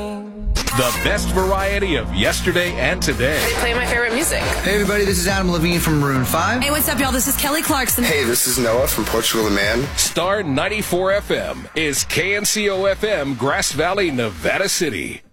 The best variety of yesterday and today. They play my favorite music. Hey everybody, this is Adam Levine from Maroon 5. Hey, what's up, y'all? This is Kelly Clarkson. Hey, this is Noah from Portugal the Man. Star 94 FM is KNCO FM, Grass Valley, Nevada City.